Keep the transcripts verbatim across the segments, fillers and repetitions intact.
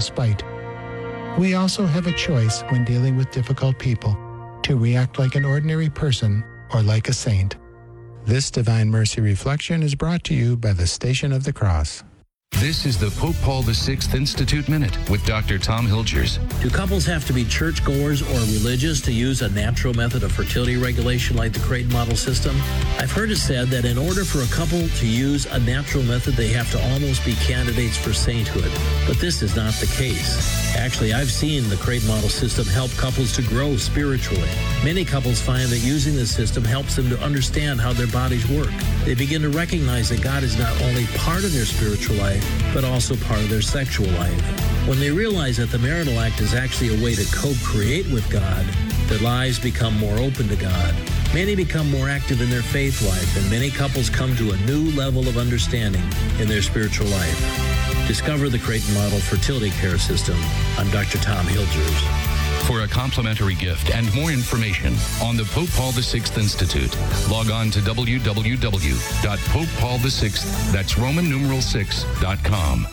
of spite. We also have a choice when dealing with difficult people to react like an ordinary person or like a saint. This Divine Mercy Reflection is brought to you by the Station of the Cross. This is the Pope Paul the Sixth Institute Minute with Doctor Tom Hilgers. Do couples have to be churchgoers or religious to use a natural method of fertility regulation like the Creighton model system? I've heard it said that in order for a couple to use a natural method, they have to almost be candidates for sainthood. But this is not the case. Actually, I've seen the Creighton model system help couples to grow spiritually. Many couples find that using this system helps them to understand how their bodies work. They begin to recognize that God is not only part of their spiritual life, but also part of their sexual life. When they realize that the marital act is actually a way to co-create with God, their lives become more open to God. Many become more active in their faith life, and many couples come to a new level of understanding in their spiritual life. Discover the Creighton Model Fertility Care System. I'm Doctor Tom Hilgers. For a complimentary gift and more information on the Pope Paul the Sixth Institute, log on to w w w dot pope paul the sixth, that's Roman numeral six, dot com.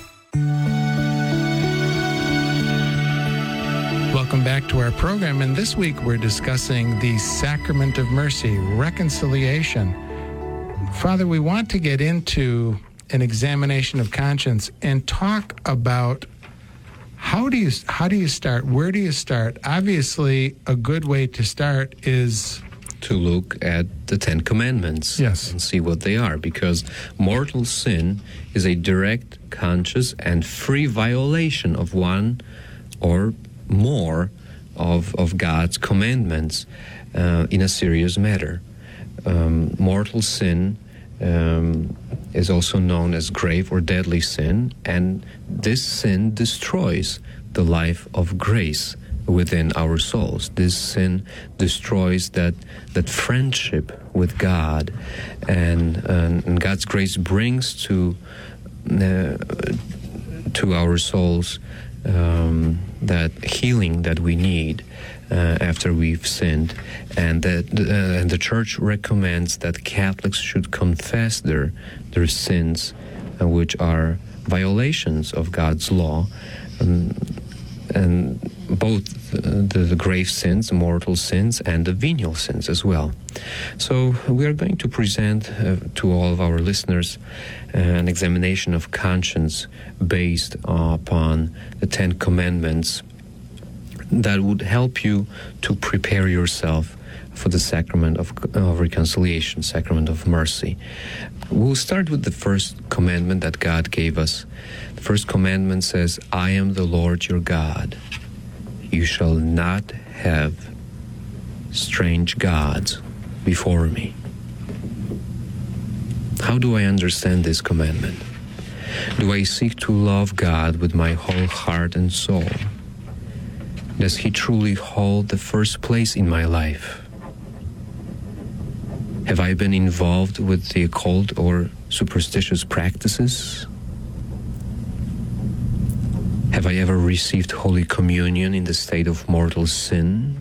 Welcome back to our program, and this week we're discussing the Sacrament of Mercy, reconciliation. Father, we want to get into an examination of conscience and talk about How do you how do you start? Where do you start? Obviously, a good way to start is to look at the Ten Commandments, yes, and see what they are, because mortal sin is a direct, conscious, and free violation of one or more of of God's commandments uh, in a serious matter. Um, mortal sin Um, is also known as grave or deadly sin, and this sin destroys the life of grace within our souls. This sin destroys that that friendship with God, and, and, and God's grace brings to uh, to our souls um, that healing that we need Uh, after we've sinned, and that uh, and the Church recommends that Catholics should confess their their sins, uh, which are violations of God's law, um, and both the, the grave sins, mortal sins, and the venial sins as well. So we are going to present uh, to all of our listeners uh, an examination of conscience based upon the Ten Commandments, that would help you to prepare yourself for the sacrament of, of reconciliation, sacrament of mercy. We'll start with the first commandment that God gave us. The first commandment says, I am the Lord your God. You shall not have strange gods before me. How do I understand this commandment? Do I seek to love God with my whole heart and soul? Does he truly hold the first place in my life? Have I been involved with the occult or superstitious practices? Have I ever received Holy Communion in the state of mortal sin?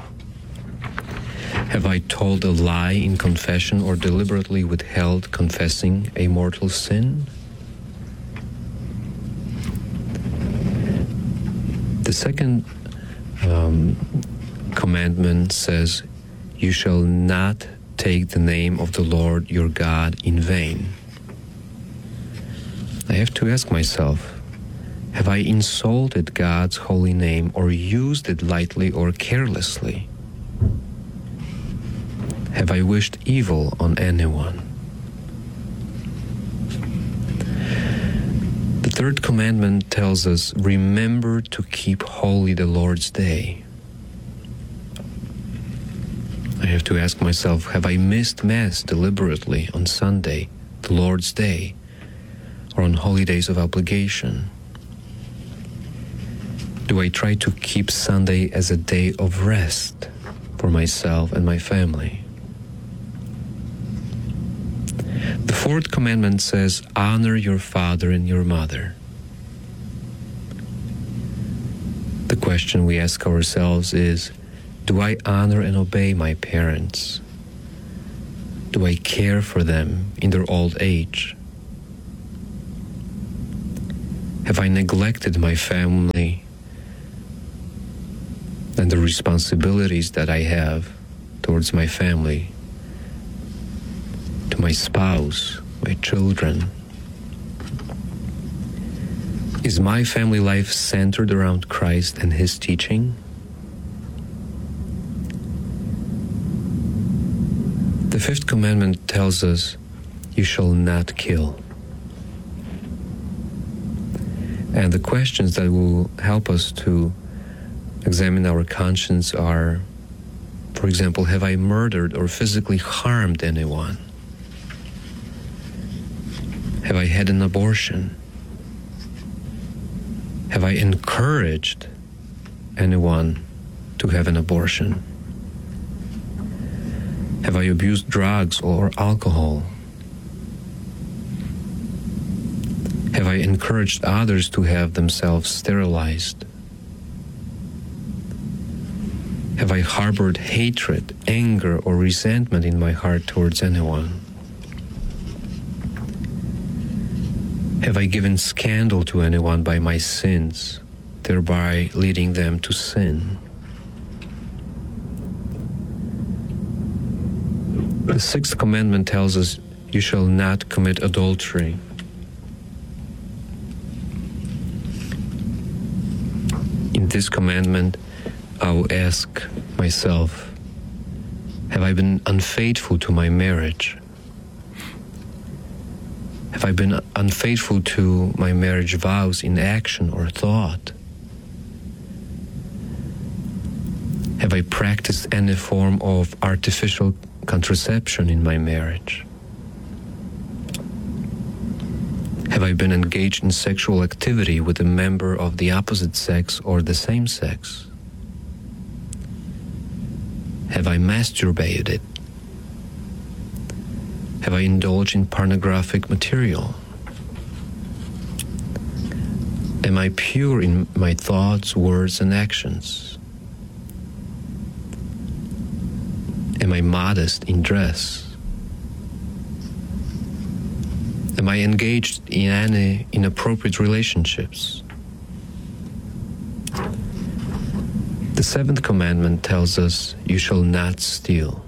Have I told a lie in confession or deliberately withheld confessing a mortal sin? The second Um, commandment says, you shall not take the name of the Lord your God in vain. I have to ask myself, have I insulted God's holy name or used it lightly or carelessly? Have I wished evil on anyone? The third commandment tells us, remember to keep holy the Lord's day. I have to ask myself, have I missed Mass deliberately on Sunday, the Lord's Day, or on holy days of obligation? Do I try to keep Sunday as a day of rest for myself and my family? The fourth commandment says, honor your father and your mother. The question we ask ourselves is, do I honor and obey my parents? Do I care for them in their old age? Have I neglected my family and the responsibilities that I have towards my family, to my spouse, my children? Is my family life centered around Christ and His teaching? The fifth commandment tells us, you shall not kill. And the questions that will help us to examine our conscience are, for example, have I murdered or physically harmed anyone? Have I had an abortion? Have I encouraged anyone to have an abortion? Have I abused drugs or alcohol? Have I encouraged others to have themselves sterilized? Have I harbored hatred, anger, or resentment in my heart towards anyone? Have I given scandal to anyone by my sins, thereby leading them to sin? The sixth commandment tells us, you shall not commit adultery. In this commandment, I will ask myself, have I been unfaithful to my marriage? Have I been unfaithful to my marriage vows in action or thought? Have I practiced any form of artificial contraception in my marriage? Have I been engaged in sexual activity with a member of the opposite sex or the same sex? Have I masturbated? Have I indulged in pornographic material? Am I pure in my thoughts, words, and actions? Am I modest in dress? Am I engaged in any inappropriate relationships? The seventh commandment tells us, you shall not steal.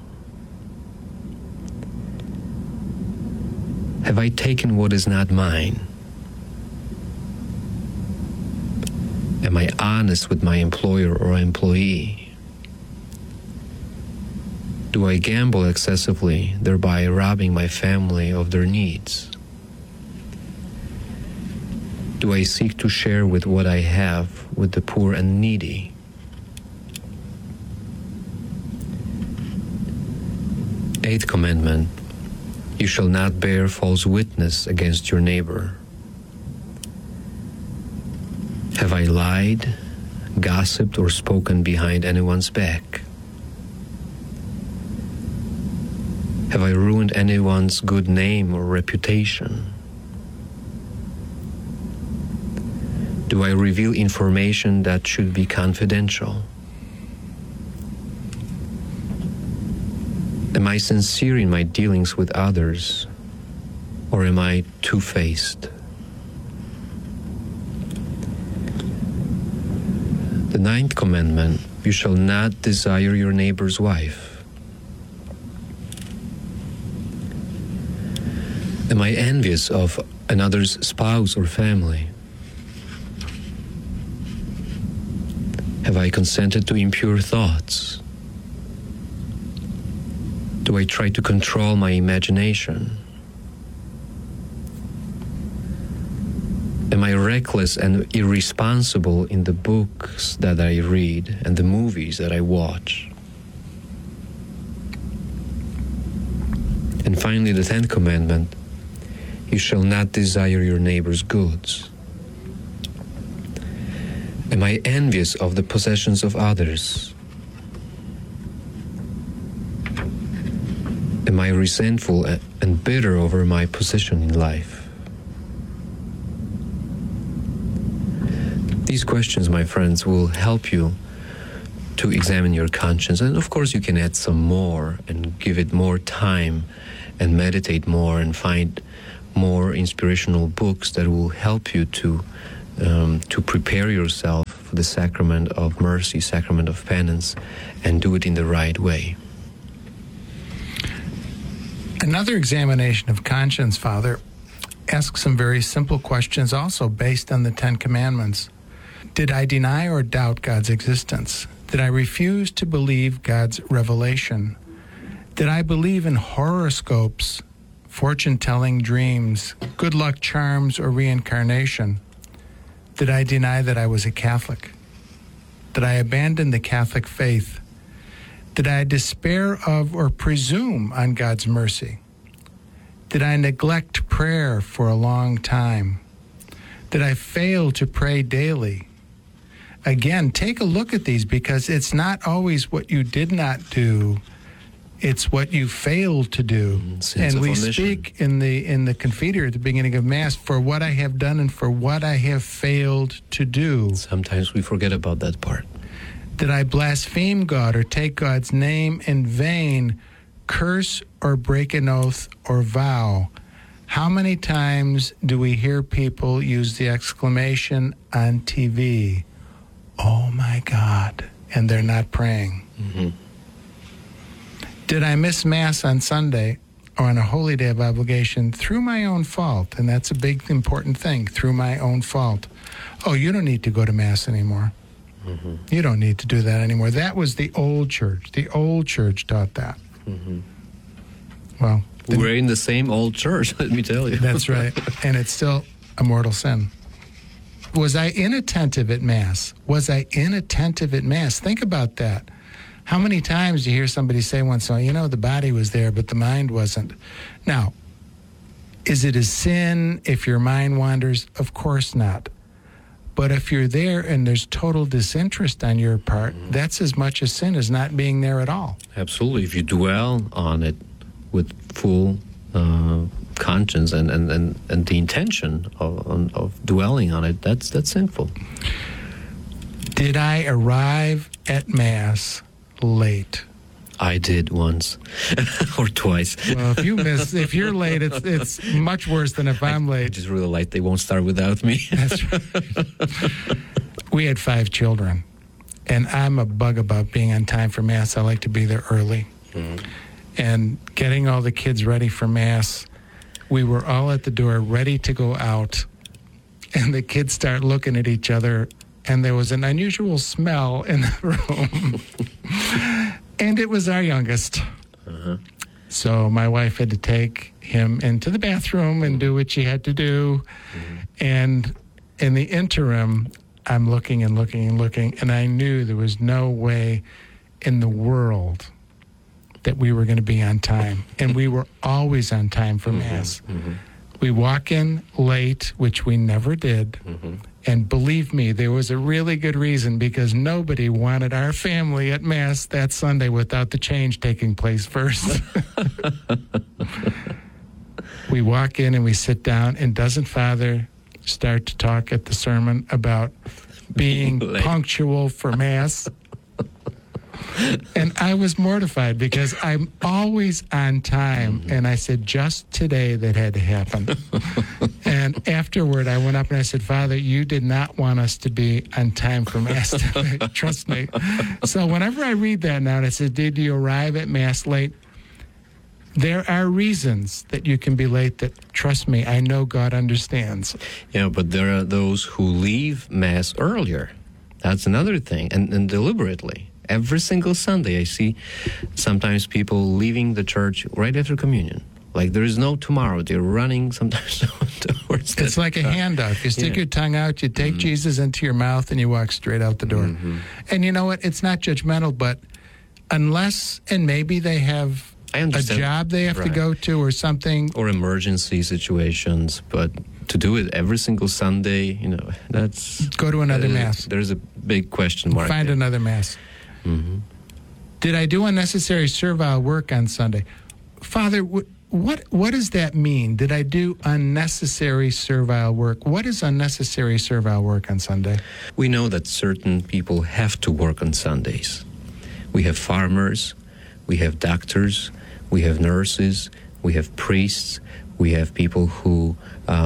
Have I taken what is not mine? Am I honest with my employer or employee? Do I gamble excessively, thereby robbing my family of their needs? Do I seek to share with what I have with the poor and needy? Eighth commandment, you shall not bear false witness against your neighbor. Have I lied, gossiped, or spoken behind anyone's back? Have I ruined anyone's good name or reputation? Do I reveal information that should be confidential? Am I sincere in my dealings with others, or am I two-faced? The ninth commandment, you shall not desire your neighbor's wife. Am I envious of another's spouse or family? Have I consented to impure thoughts? Do I try to control my imagination? Am I reckless and irresponsible in the books that I read and the movies that I watch? And finally, the tenth commandment, you shall not desire your neighbor's goods. Am I envious of the possessions of others? Am I resentful and bitter over my position in life? These questions, my friends, will help you to examine your conscience. And of course, you can add some more and give it more time and meditate more and find more inspirational books that will help you to um, to prepare yourself for the sacrament of mercy, sacrament of penance, and do it in the right way. Another examination of conscience, Father, asks some very simple questions also based on the Ten Commandments. Did I deny or doubt God's existence? Did I refuse to believe God's revelation? Did I believe in horoscopes, fortune-telling dreams, good luck charms, or reincarnation? Did I deny that I was a Catholic? Did I abandon the Catholic faith? Did I despair of or presume on God's mercy? Did I neglect prayer for a long time? Did I fail to pray daily? Again, take a look at these, because it's not always what you did not do, it's what you failed to do. Sense and of we omission. speak in the in the Confiteor at the beginning of Mass, for what I have done and for what I have failed to do. Sometimes we forget about that part. Did I blaspheme God or take God's name in vain, curse or break an oath or vow? How many times do we hear people use the exclamation on T V, "Oh my God," and they're not praying? Mm-hmm. Did I miss Mass on Sunday or on a holy day of obligation through my own fault? And that's a big, important thing, through my own fault. Oh, you don't need to go to Mass anymore. Mm-hmm. You don't need to do that anymore. That was the old church. The old church taught that. Mm-hmm. Well, the, We're in the same old church, let me tell you. that's right. And it's still a mortal sin. Was I inattentive at Mass? Was I inattentive at Mass? Think about that. How many times do you hear somebody say once, oh, you know, the body was there, but the mind wasn't? Now, is it a sin if your mind wanders? Of course not. But if you're there and there's total disinterest on your part, mm-hmm. that's as much a sin as not being there at all. Absolutely. If you dwell on it with full uh, conscience and, and, and, and the intention of, of dwelling on it, that's that's sinful. Did I arrive at Mass late? I did once or twice. Well, if you miss, if you're late, it's it's much worse than if I'm I late. just really like they won't start without me. That's right. We had five children, and I'm a bug about being on time for Mass. I like to be there early. Mm-hmm. And getting all the kids ready for Mass, we were all at the door ready to go out, and the kids start looking at each other, and there was an unusual smell in the room. And it was our youngest. Uh-huh. So my wife had to take him into the bathroom and do what she had to do. Mm-hmm. And in the interim, I'm looking and looking and looking, and I knew there was no way in the world that we were going to be on time. And we were always on time for Mm-hmm. Mass. Mm-hmm. We walk in late, which we never did. Mm-hmm. And believe me, there was a really good reason, because nobody wanted our family at Mass that Sunday without the change taking place first. We walk in and we sit down, and doesn't Father start to talk at the sermon about being punctual for Mass? And I was mortified, because I'm always on time. Mm-hmm. And I said, just today that had to happen. And afterward, I went up and I said, Father, you did not want us to be on time for Mass today. Trust me. So whenever I read that now, and it says, did you arrive at Mass late? There are reasons that you can be late that, trust me, I know God understands. Yeah, but there are those who leave Mass earlier. That's another thing, and, and deliberately. Every single Sunday, I see sometimes people leaving the church right after communion. Like there is no tomorrow. They're running sometimes towards It's like a handoff. You stick yeah. your tongue out, you take mm-hmm. Jesus into your mouth, and you walk straight out the door. Mm-hmm. And you know what? It's not judgmental, but unless, and maybe they have a job they have right. to go to or something. Or emergency situations, but to do it every single Sunday, you know, that's... Go to another uh, Mass. There's a big question mark. Find there. another Mass. Mm-hmm. Did I do unnecessary servile work on Sunday? Father, wh- what what does that mean? Did I do unnecessary servile work? What is unnecessary servile work on Sunday? We know that certain people have to work on Sundays. We have farmers, we have doctors, we have nurses, we have priests, we have people who uh,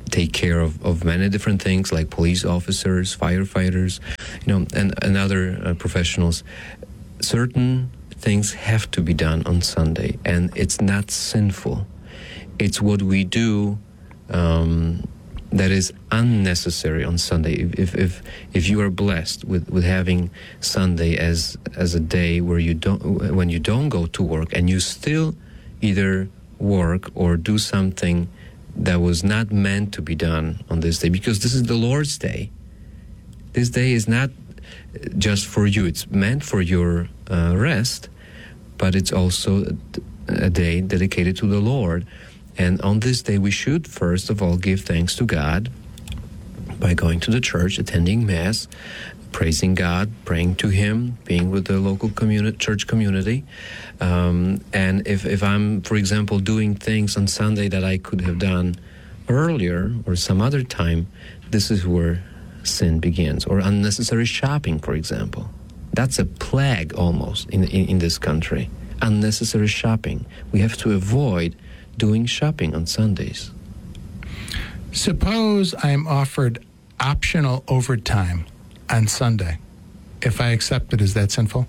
take care of, of many different things like police officers, firefighters, you know, and, and other uh, professionals. Certain things have to be done on Sunday, and it's not sinful. It's what we do um, that is unnecessary on Sunday. If if if you are blessed with, with having Sunday as as a day where you don't when you don't go to work and you still either work or do something that was not meant to be done on this day, because this is the Lord's day. This day is not just for you. It's meant for your uh, rest, but it's also a, a day dedicated to the Lord. And on this day, we should first of all give thanks to God by going to the church, attending Mass, praising God, praying to Him, being with the local communi- church community. Um, and if, if I'm, for example, doing things on Sunday that I could have done earlier or some other time, this is where sin begins. Or unnecessary shopping, for example. That's a plague almost in, in, in this country. Unnecessary shopping. We have to avoid doing shopping on Sundays. Suppose I'm offered optional overtime on Sunday. If I accept it, is that sinful?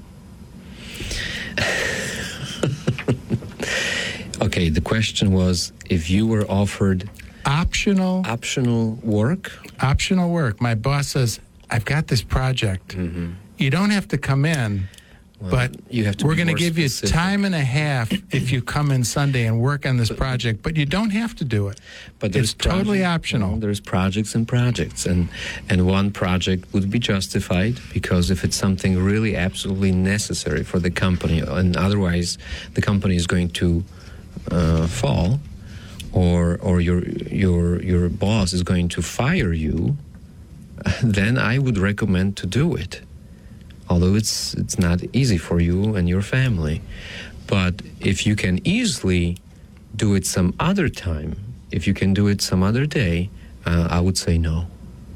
Okay, the question was if you were offered optional optional work. Optional work. My boss says, I've got this project. Mm-hmm. You don't have to come in, well, but you have to we're going to give specific. you time and a half if you come in Sunday and work on this project, but you don't have to do it. But there's it's totally project, optional. You know, there's projects and projects, and, and one project would be justified because if it's something really absolutely necessary for the company, and otherwise the company is going to uh, fall, or or your your your boss is going to fire you, then I would recommend to do it. Although it's it's not easy for you and your family. But if you can easily do it some other time, if you can do it some other day, uh, I would say no.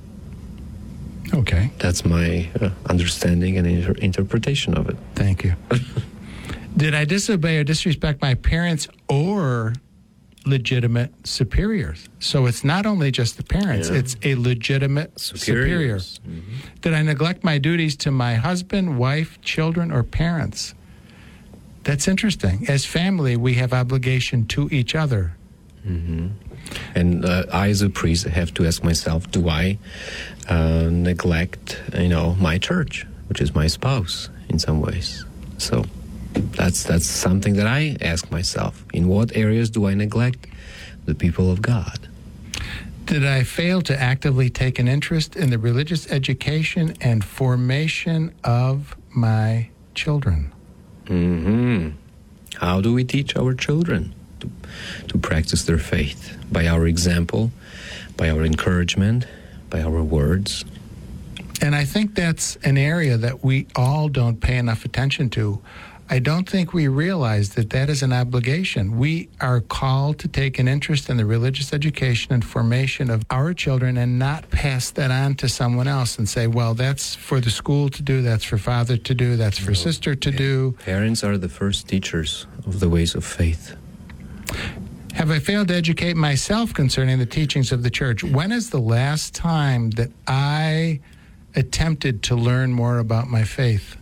Okay. That's my uh, understanding and inter- interpretation of it. Thank you. Did I disobey or disrespect my parents or legitimate superiors? So it's not only just the parents, yeah. It's a legitimate superior. Mm-hmm. Did I neglect my duties to my husband, wife, children, or parents? That's interesting. As family, we have obligation to each other. Mm-hmm. And uh, I, as a priest, have to ask myself, do I uh, neglect, you know, my church, which is my spouse in some ways? So That's that's something that I ask myself. In what areas do I neglect the people of God? Did I fail to actively take an interest in the religious education and formation of my children? Mm-hmm. How do we teach our children to, to practice their faith? By our example, by our encouragement, by our words. And I think that's an area that we all don't pay enough attention to. I don't think we realize that that is an obligation. We are called to take an interest in the religious education and formation of our children and not pass that on to someone else and say, well, that's for the school to do, that's for father to do, that's for no, sister to do. Parents are the first teachers of the ways of faith. Have I failed to educate myself concerning the teachings of the church? When is the last time that I attempted to learn more about my faith?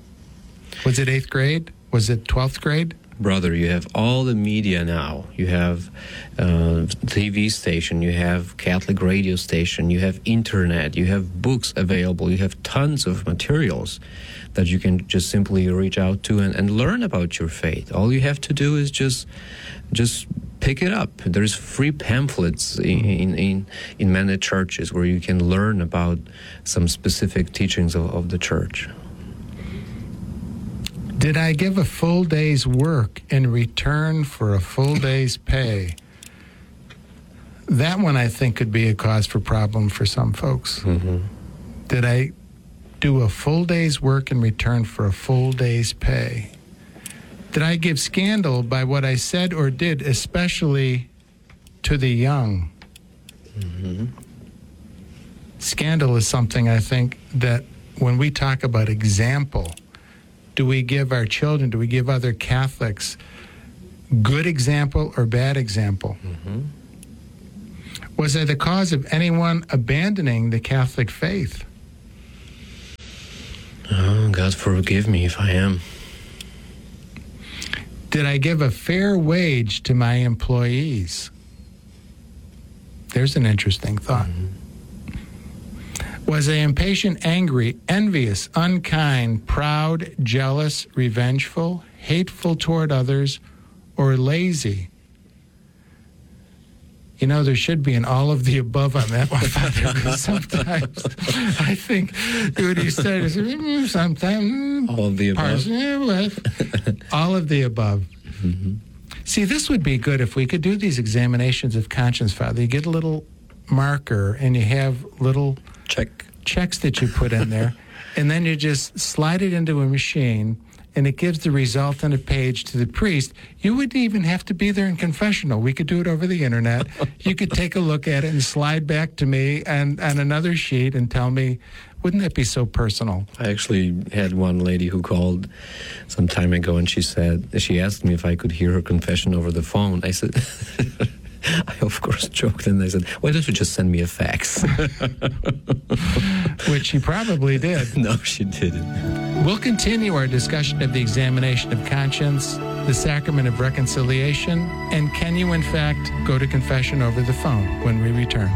Was it eighth grade? Was it twelfth grade? Brother, you have all the media now. You have uh, T V station, you have Catholic radio station, you have internet, you have books available, you have tons of materials that you can just simply reach out to and, and learn about your faith. All you have to do is just just pick it up. There's free pamphlets in, in, in, in many churches where you can learn about some specific teachings of, of the church. Did I give a full day's work in return for a full day's pay? That one, I think, could be a cause for problem for some folks. Mm-hmm. Did I do a full day's work in return for a full day's pay? Did I give scandal by what I said or did, especially to the young? Mm-hmm. Scandal is something, I think, that when we talk about example, do we give our children, do we give other Catholics good example or bad example? Mm-hmm. Was I the cause of anyone abandoning the Catholic faith? Oh, God forgive me if I am. Did I give a fair wage to my employees? There's an interesting thought. Mm-hmm. Was I impatient, angry, envious, unkind, proud, jealous, revengeful, hateful toward others, or lazy? You know, there should be an all of the above on that one, Father, because sometimes I think what he said is mm, sometimes mm, all of the above. All of the above. Mm-hmm. See, this would be good if we could do these examinations of conscience, Father. You get a little marker and you have little check checks that you put in there, and then you just slide it into a machine, and it gives the result on a page to the priest. You wouldn't even have to be there in confessional. We could do it over the internet. You could take a look at it and slide back to me and on another sheet and tell me, wouldn't that be so personal? I actually had one lady who called some time ago, and she said, she asked me if I could hear her confession over the phone. I said, I of course joked, and I said, why don't you just send me a fax? Which she probably did. No, she didn't. We'll continue our discussion of the examination of conscience, the sacrament of reconciliation, and can you in fact go to confession over the phone when we return.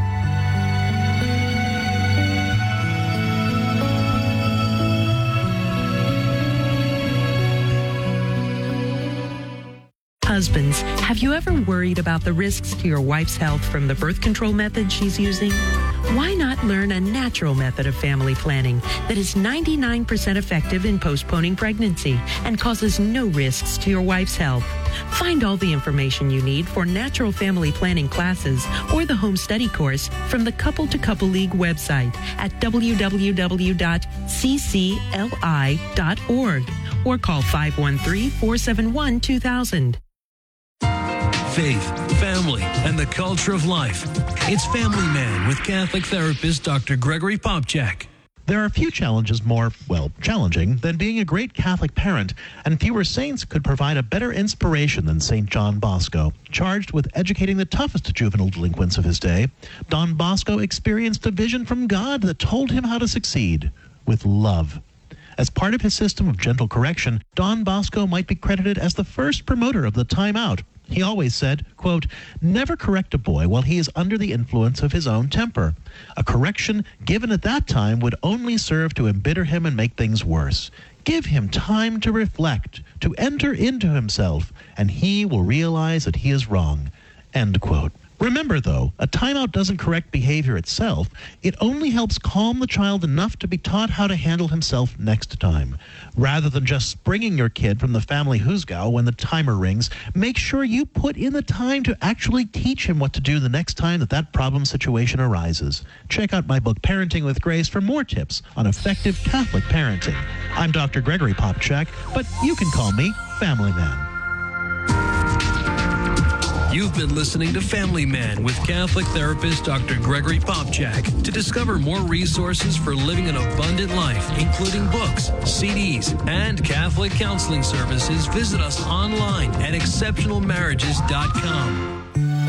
Husbands, have you ever worried about the risks to your wife's health from the birth control method she's using? Why not learn a natural method of family planning that is ninety-nine percent effective in postponing pregnancy and causes no risks to your wife's health? Find all the information you need for natural family planning classes or the home study course from the Couple to Couple League website at w w w dot c c l i dot org or call five one three, four seven one, two thousand. Faith, family, and the culture of life. It's Family Man with Catholic therapist Doctor Gregory Popcak. There are few challenges more, well, challenging than being a great Catholic parent, and fewer saints could provide a better inspiration than Saint John Bosco. Charged with educating the toughest juvenile delinquents of his day, Don Bosco experienced a vision from God that told him how to succeed with love. As part of his system of gentle correction, Don Bosco might be credited as the first promoter of the timeout. He always said, quote, never correct a boy while he is under the influence of his own temper. A correction given at that time would only serve to embitter him and make things worse. Give him time to reflect, to enter into himself, and he will realize that he is wrong. End quote. Remember, though, a timeout doesn't correct behavior itself. It only helps calm the child enough to be taught how to handle himself next time. Rather than just springing your kid from the family huzgau when the timer rings, make sure you put in the time to actually teach him what to do the next time that that problem situation arises. Check out my book, Parenting with Grace, for more tips on effective Catholic parenting. I'm Doctor Gregory Popcak, but you can call me Family Man. You've been listening to Family Man with Catholic therapist Doctor Gregory Popcak. To discover more resources for living an abundant life, including books, C Ds, and Catholic counseling services, visit us online at exceptional marriages dot com.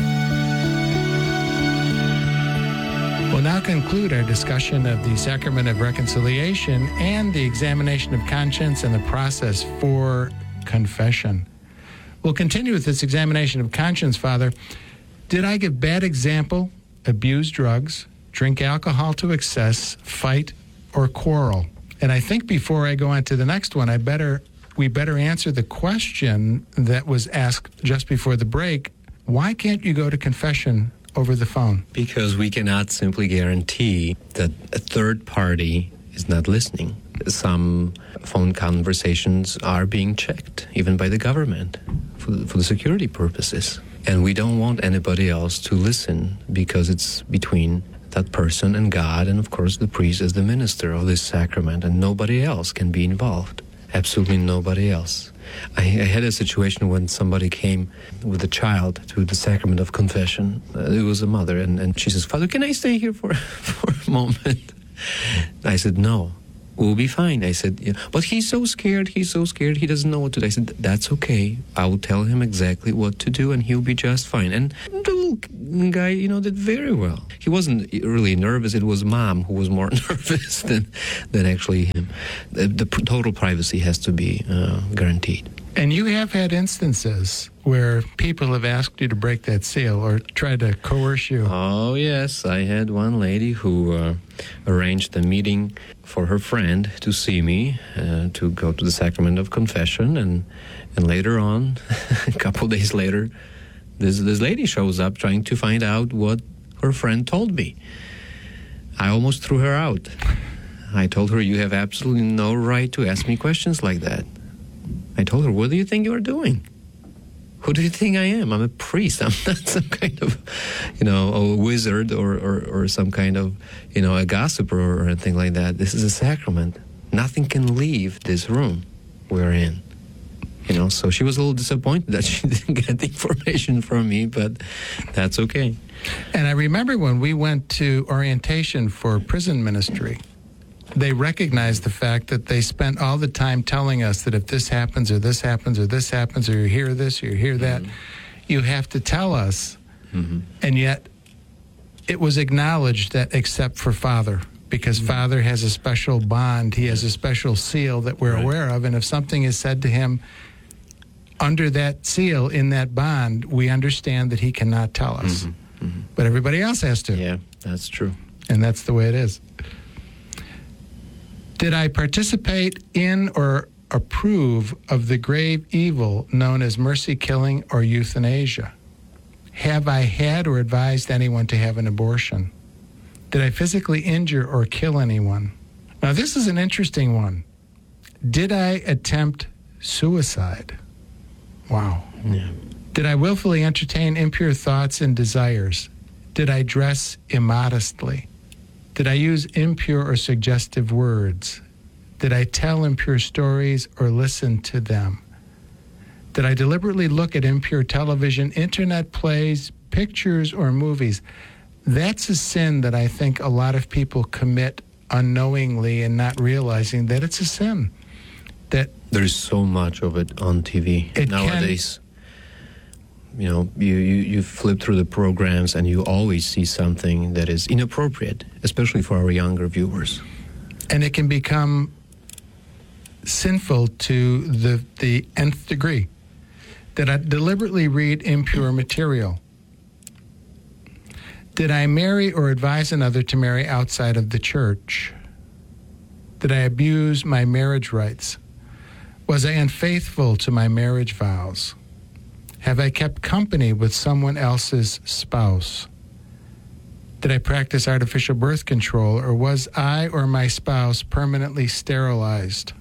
We'll now conclude our discussion of the sacrament of reconciliation and the examination of conscience and the process for confession. We'll continue with this examination of conscience, Father. Did I give bad example, abuse drugs, drink alcohol to excess, fight, or quarrel? And I think before I go on to the next one, I better we better answer the question that was asked just before the break. Why can't you go to confession over the phone? Because we cannot simply guarantee that a third party is not listening. Some phone conversations are being checked, even by the government, for the, for the security purposes. And we don't want anybody else to listen because it's between that person and God, and of course the priest is the minister of this sacrament, and nobody else can be involved. Absolutely nobody else. I, I had a situation when somebody came with a child to the sacrament of confession. Uh, it was a mother, and, and she says, Father, can I stay here for, for a moment? I said, no. we'll be fine. I said, yeah, but he's so scared, he's so scared, he doesn't know what to do. I said, that's okay. I will tell him exactly what to do and he'll be just fine. And the little guy, you know, did very well. He wasn't really nervous. It was Mom who was more nervous than, than actually him. The, the pr- total privacy has to be uh, guaranteed. And you have had instances where people have asked you to break that seal or tried to coerce you. Oh, yes. I had one lady who uh, arranged a meeting for her friend to see me, uh, to go to the sacrament of confession. And, and later on, a couple days later, this, this lady shows up trying to find out what her friend told me. I almost threw her out. I told her, you have absolutely no right to ask me questions like that. I told her, what do you think you're doing? Who do you think I am? I'm a priest. I'm not some kind of, you know, a wizard or, or, or some kind of, you know, a gossiper or anything like that. This is a sacrament. Nothing can leave this room we're in. You know, so she was a little disappointed that she didn't get the information from me, but that's okay. And I remember when we went to orientation for prison ministry, they recognized the fact that they spent all the time telling us that if this happens or this happens or this happens or you hear this or you hear that, mm-hmm. you have to tell us. Mm-hmm. And yet it was acknowledged that except for Father, because mm-hmm. Father has a special bond, he has a special seal that we're right. aware of, and if something is said to him under that seal, in that bond, we understand that he cannot tell us. Mm-hmm. Mm-hmm. But everybody else has to. Yeah, that's true. And that's the way it is. Did I participate in or approve of the grave evil known as mercy killing or euthanasia? Have I had or advised anyone to have an abortion? Did I physically injure or kill anyone? Now, this is an interesting one. Did I attempt suicide? Wow. Yeah. Did I willfully entertain impure thoughts and desires? Did I dress immodestly? Did I use impure or suggestive words? Did I tell impure stories or listen to them? Did I deliberately look at impure television, internet plays, pictures, or movies? That's a sin that I think a lot of people commit unknowingly and not realizing that it's a sin. That there's so much of it on T V it nowadays. Can, You know, you, you, you flip through the programs and you always see something that is inappropriate, especially for our younger viewers. And it can become sinful to the, the nth degree. Did I deliberately read impure material? Did I marry or advise another to marry outside of the church? Did I abuse my marriage rights? Was I unfaithful to my marriage vows? Have I kept company with someone else's spouse? Did I practice artificial birth control, or was I or my spouse permanently sterilized?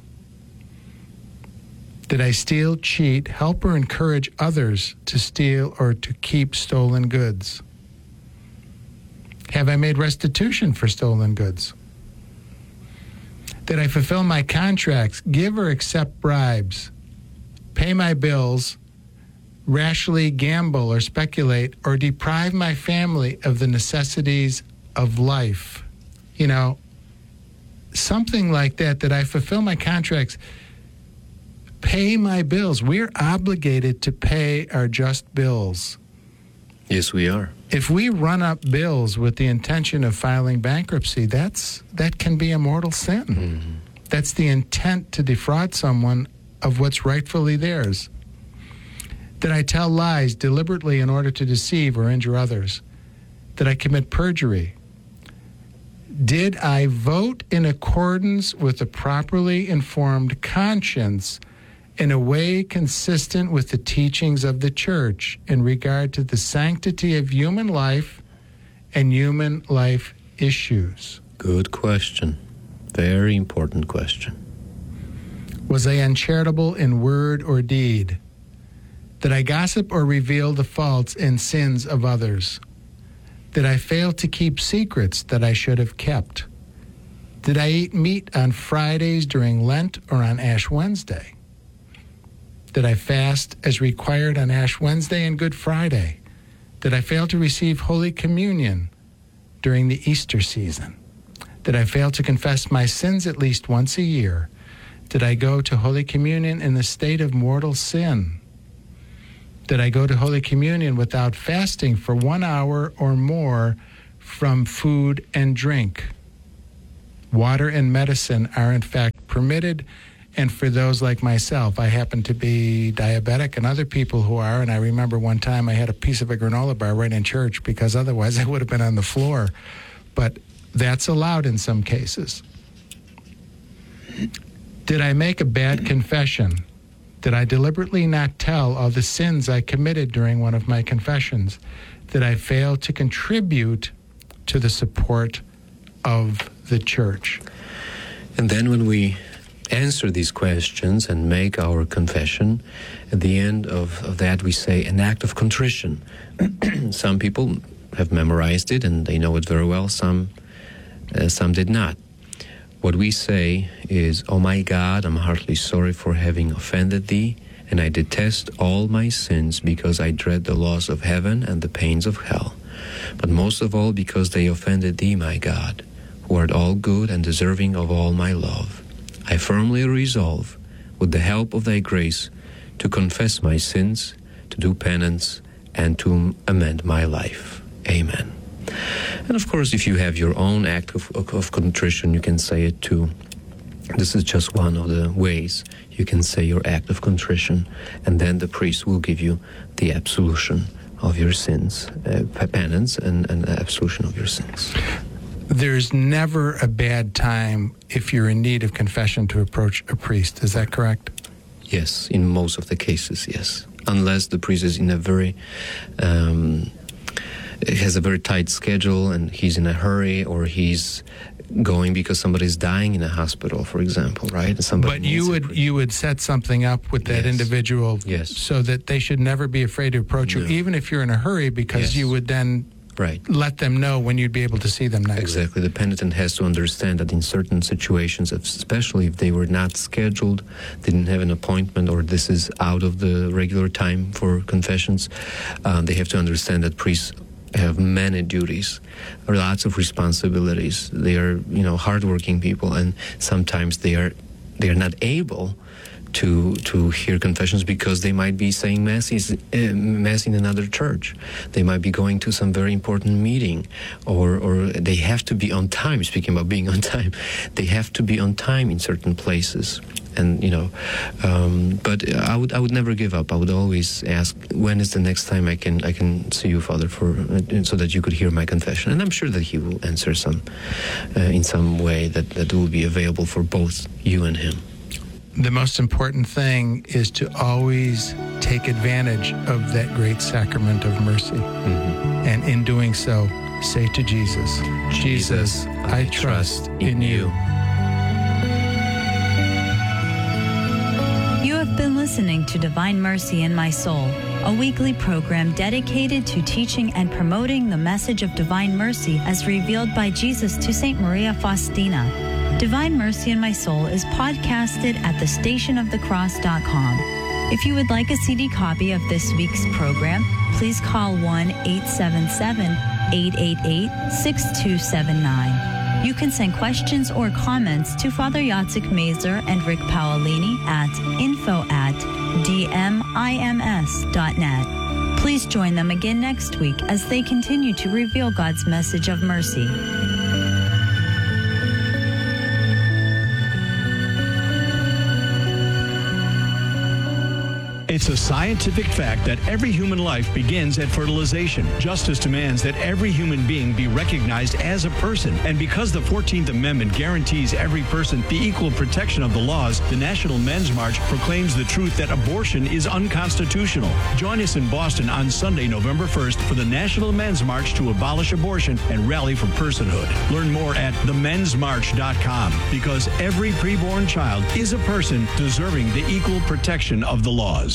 Did I steal, cheat, help, or encourage others to steal or to keep stolen goods? Have I made restitution for stolen goods? Did I fulfill my contracts, give or accept bribes, pay my bills, rashly gamble or speculate, or deprive my family of the necessities of life? You know, something like that, that I fulfill my contracts, pay my bills. We're obligated to pay our just bills. Yes, we are. If we run up bills with the intention of filing bankruptcy, that's that can be a mortal sin. Mm-hmm. That's the intent to defraud someone of what's rightfully theirs. Did I tell lies deliberately in order to deceive or injure others? Did I commit perjury? Did I vote in accordance with a properly informed conscience in a way consistent with the teachings of the church in regard to the sanctity of human life and human life issues? Good question. Very important question. Was I uncharitable in word or deed? Did I gossip or reveal the faults and sins of others? Did I fail to keep secrets that I should have kept? Did I eat meat on Fridays during Lent or on Ash Wednesday? Did I fast as required on Ash Wednesday and Good Friday? Did I fail to receive Holy Communion during the Easter season? Did I fail to confess my sins at least once a year? Did I go to Holy Communion in the state of mortal sin? Did I go to Holy Communion without fasting for one hour or more from food and drink? Water and medicine are in fact permitted, and for those like myself, I happen to be diabetic, and other people who are, and I remember one time I had a piece of a granola bar right in church because otherwise I would have been on the floor. But that's allowed in some cases. Did I make a bad confession? Did I deliberately not tell of the sins I committed during one of my confessions? Did I fail to contribute to the support of the church? And then when we answer these questions and make our confession, at the end of, of that we say an act of contrition. Some people have memorized it and they know it very well. Some, uh, some did not. What we say is, "Oh my God, I'm heartily sorry for having offended thee, and I detest all my sins because I dread the loss of heaven and the pains of hell. But most of all because they offended thee, my God, who art all good and deserving of all my love. I firmly resolve, with the help of thy grace, to confess my sins, to do penance, and to amend my life. Amen." And of course, if you have your own act of, of, of contrition, you can say it too. This is just one of the ways you can say your act of contrition, and then the priest will give you the absolution of your sins, uh, penance and, and absolution of your sins. There's never a bad time if you're in need of confession to approach a priest. Is that correct? Yes, in most of the cases, yes. Unless the priest is in a very... Um, It has a very tight schedule and he's in a hurry, or he's going because somebody's dying in a hospital, for example, right? Somebody but you would you would set something up with that yes. individual yes. so that they should never be afraid to approach no. you, even if you're in a hurry, because yes. you would then right. let them know when you'd be able to see them next. Exactly. The penitent has to understand that in certain situations, especially if they were not scheduled, didn't have an appointment, or this is out of the regular time for confessions, uh, they have to understand that priests have many duties, lots of responsibilities. They are, you know, hardworking people, and sometimes they are they are not able to to hear confessions because they might be saying masses, uh, mass in another church. They might be going to some very important meeting, or or they have to be on time. Speaking about being on time, they have to be on time in certain places. And, you know, um, but I would I would never give up. I would always ask, when is the next time I can I can see you, Father, for uh, so that you could hear my confession. And I'm sure that he will answer some uh, in some way that, that will be available for both you and him. The most important thing is to always take advantage of that great sacrament of mercy. Mm-hmm. And in doing so, say to Jesus, Jesus, I, I trust in you. You have been listening to Divine Mercy in My Soul, a weekly program dedicated to teaching and promoting the message of divine mercy as revealed by Jesus to Saint Maria Faustina. Divine Mercy in My Soul is podcasted at the station of the cross dot com. If you would like a C D copy of this week's program, please call one eight seven seven, eight eight eight, six two seven nine. You can send questions or comments to Father Jacek Mazer and Rick Paolini at info at d m i m s dot net. Please join them again next week as they continue to reveal God's message of mercy. It's a scientific fact that every human life begins at fertilization. Justice demands that every human being be recognized as a person. And because the fourteenth Amendment guarantees every person the equal protection of the laws, the National Men's March proclaims the truth that abortion is unconstitutional. Join us in Boston on Sunday, November first for the National Men's March to abolish abortion and rally for personhood. Learn more at the men's march dot com, because every preborn child is a person deserving the equal protection of the laws.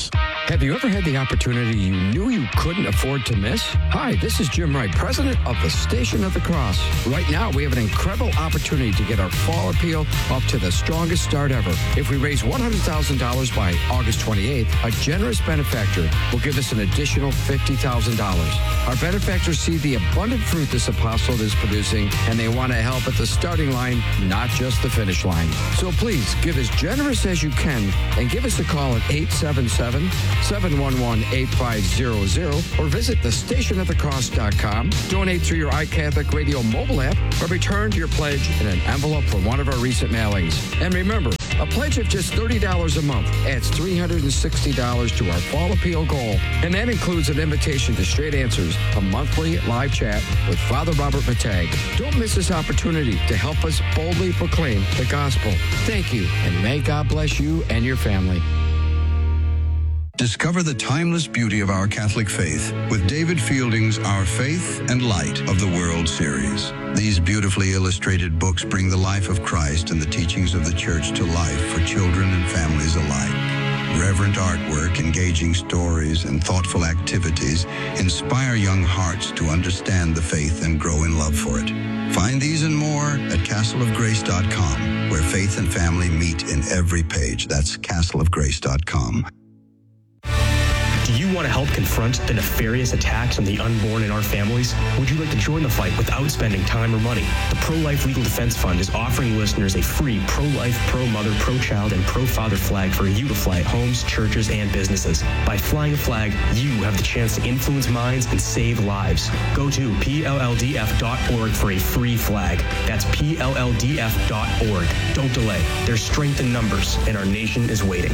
Have you ever had the opportunity you knew you couldn't afford to miss? Hi, this is Jim Wright, president of the Station of the Cross. Right now, we have an incredible opportunity to get our fall appeal off to the strongest start ever. If we raise one hundred thousand dollars by August twenty-eighth, a generous benefactor will give us an additional fifty thousand dollars. Our benefactors see the abundant fruit this apostolate is producing, and they want to help at the starting line, not just the finish line. So please, give as generous as you can and give us a call at eight seven seven, seven one one, eight five zero zero or visit the station of the cross dot com. Donate through your iCatholic Radio mobile app or return your pledge in an envelope from one of our recent mailings. And remember, a pledge of just thirty dollars a month adds three hundred sixty dollars to our fall appeal goal, and that includes an invitation to Straight Answers, a monthly live chat with Father Robert Matag. Don't miss this opportunity to help us boldly proclaim the gospel. Thank you, and may God bless you and your family. Discover the timeless beauty of our Catholic faith with David Fielding's Our Faith and Light of the World series. These beautifully illustrated books bring the life of Christ and the teachings of the Church to life for children and families alike. Reverent artwork, engaging stories, and thoughtful activities inspire young hearts to understand the faith and grow in love for it. Find these and more at castle of grace dot com, where faith and family meet in every page. That's castle of grace dot com. Do you want to help confront the nefarious attacks on the unborn in our families? Would you like to join the fight without spending time or money? The Pro-Life Legal Defense Fund is offering listeners a free pro-life, pro-mother, pro-child, and pro-father flag for you to fly at homes, churches, and businesses. By flying a flag, you have the chance to influence minds and save lives. Go to P L L D F dot org for a free flag. That's P L L D F dot org. Don't delay. There's strength in numbers, and our nation is waiting.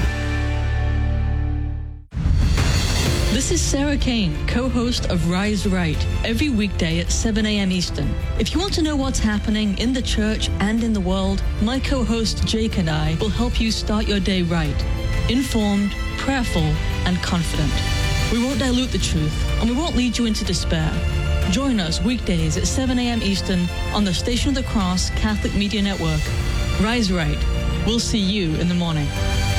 This is Sarah Kane, co-host of Rise Right, every weekday at seven a.m. Eastern. If you want to know what's happening in the church and in the world, my co-host Jake and I will help you start your day right, informed, prayerful, and confident. We won't dilute the truth, and we won't lead you into despair. Join us weekdays at seven a.m. Eastern on the Station of the Cross Catholic Media Network. Rise Right. We'll see you in the morning.